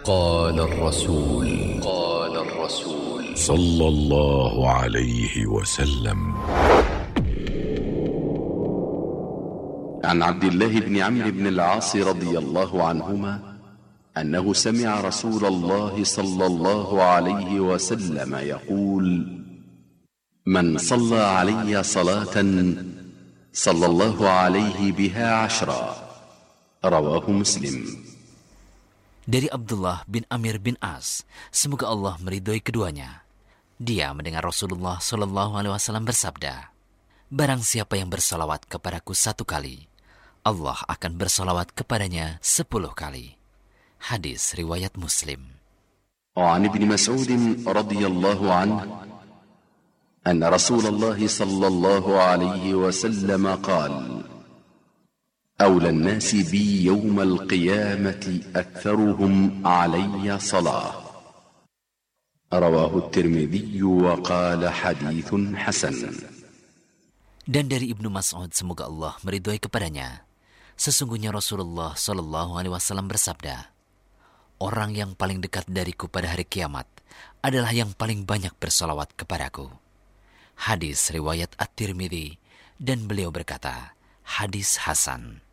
قال الرسول صلى الله عليه وسلم. عن عبد الله بن عمرو بن العاص رضي الله عنهما أنه سمع رسول الله صلى الله عليه وسلم يقول: من صلى علي صلاة صلى الله عليه بها 10. رواه مسلم. Dari Abdullah bin Amir bin As, semoga Allah meridhoi keduanya. Dia mendengar Rasulullah SAW bersabda, barang siapa yang bersalawat kepadaku 1 kali, Allah akan bersalawat kepadanya 10 kali. Hadis riwayat Muslim. وعن ابن مسعود رضي الله عنه أن رسول الله صلى الله عليه وسلم قال: أولى الناس بي يوم القيامة أكثرهم علي صلاة. رواه الترمذي وقال حديث حسن. Dan dari Ibnu Mas'ud, semoga Allah meridhoi kepadanya, sesungguhnya Rasulullah SAW bersabda, orang yang paling dekat dariku pada hari kiamat adalah yang paling banyak bersalawat kepadaku. Hadis riwayat At-Tirmidzi, dan beliau berkata, hadis hasan.